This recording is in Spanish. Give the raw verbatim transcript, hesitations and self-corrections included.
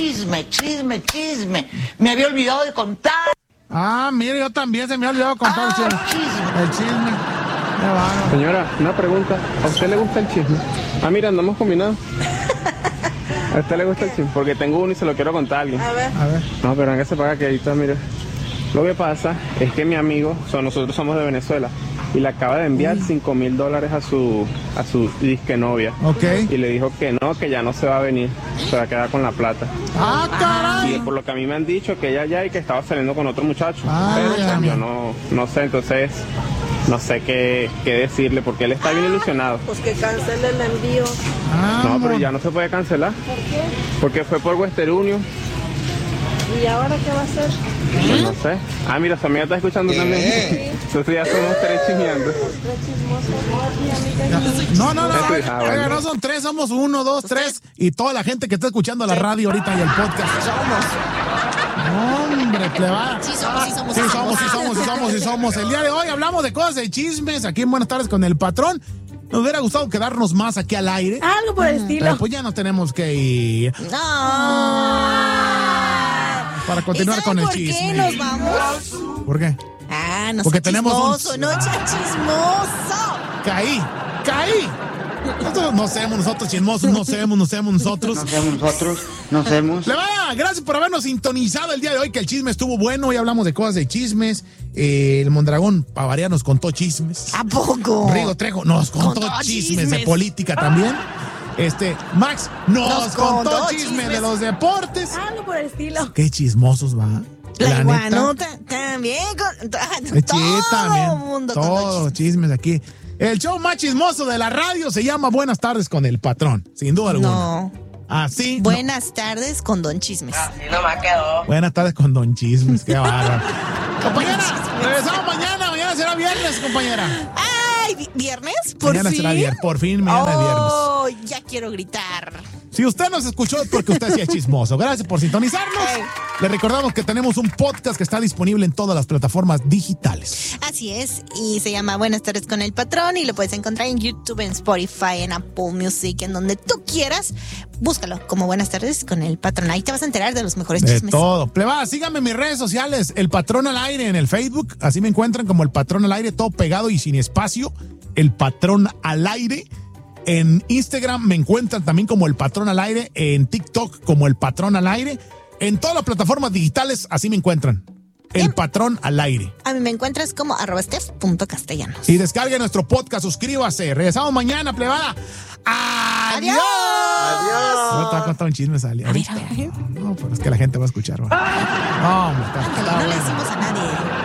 Chisme, chisme, chisme. Me había olvidado de contar. Ah, mire, yo también se me ha olvidado contar ah, el chisme. El chisme. Qué bárbaro. Señora, una pregunta. ¿A usted le gusta el chisme? Ah, mira, andamos combinados. ¿A usted le gusta el chisme? Porque tengo uno y se lo quiero contar a alguien. A ver. A ver. No, pero que se paga que ahí está, mire. Lo que pasa es que mi amigo, o sea, nosotros somos de Venezuela, y le acaba de enviar cinco mil dólares a su a su disque novia. Ok. Y le dijo que no, que ya no se va a venir, se va a quedar con la plata. Ah, caray. Y por lo que a mí me han dicho que ella ya y que estaba saliendo con otro muchacho. Ah, pero ya. yo no, no sé, entonces no sé qué, qué decirle porque él está bien ilusionado. Pues que cancele el envío. Ah, No, pero ya no se puede cancelar. ¿Por qué? Porque fue por Western Union. ¿Y ahora qué va a hacer? Pues no sé. Ah, mira, su amiga está escuchando también. Entonces ya somos tres chismeando. No, no, no. Eso, Oiga, ah, bueno. no son tres, somos uno, dos, tres. Y toda la gente que está escuchando la radio ahorita y el podcast. Somos. Hombre, plebada. Sí somos, sí somos. Sí somos, sí somos, sí somos, sí somos. El día de hoy hablamos de cosas de chismes aquí en Buenas Tardes con el Patrón. Nos hubiera gustado quedarnos más aquí al aire. Algo por el estilo. Pero pues ya nos tenemos que ir. No. Para continuar ¿Y con el por chisme. qué nos vamos? ¿Por qué? Ah, no Porque sea tenemos un- chismoso, no sea chismoso. Caí, caí. Nosotros no seamos nosotros chismosos, no seamos, no seamos nosotros. No seamos nosotros, no seamos. Levada, gracias por habernos sintonizado el día de hoy, que el chisme estuvo bueno. Hoy hablamos de cosas de chismes. Eh, el Mondragón Pavaria nos contó chismes. ¿A poco? Rigo Trejo nos contó, Contó chismes, de chismes. política también. Este, Max nos, Nos contó, contó chismes, chismes. de los deportes. Algo por el estilo. Qué chismosos va. La, neta. iguanota también. Con, Eh, todo sí, también. el mundo contó Todos chismes. chismes aquí. El show más chismoso de la radio se llama Buenas Tardes con el Patrón, sin duda alguna. No. Así. no. Buenas tardes con Don Chismes. Buenas tardes con Don Chismes, qué bárbaro. Compañera, regresamos mañana. Mañana será viernes, compañera. Ay, ¿vi- ¿viernes? ¿Por Mañana fin? será viernes, por fin mañana es viernes. Oh, ya quiero gritar. Si usted nos escuchó es porque usted sí es chismoso. Gracias por sintonizarnos. Hey. Le recordamos que tenemos un podcast que está disponible en todas las plataformas digitales. Así es, y se llama Buenas tardes con el Patrón y lo puedes encontrar en YouTube, en Spotify, en Apple Music, en donde tú quieras. Búscalo como Buenas tardes con el Patrón. Ahí te vas a enterar de los mejores De chismes. todo. Plebada, síganme en mis redes sociales. El Patrón al Aire en el Facebook. Así me encuentran como El Patrón al Aire, todo pegado y sin espacio. El Patrón al Aire. En Instagram me encuentran también como El Patrón al Aire. En TikTok como El Patrón al Aire. En todas las plataformas digitales así me encuentran. El Bien. Patrón al Aire. A mí me encuentras como arroba steph punto castellanos. Y descargue nuestro podcast, suscríbase. Regresamos mañana, plebada. ¡Adiós! Adiós. No te va a contar un chisme, Sally. A ver, ahorita. a ver, a ver. No, pero es que la gente va a escuchar. ¿va? No, hombre, está, Ándale, está no le bueno. decimos a nadie.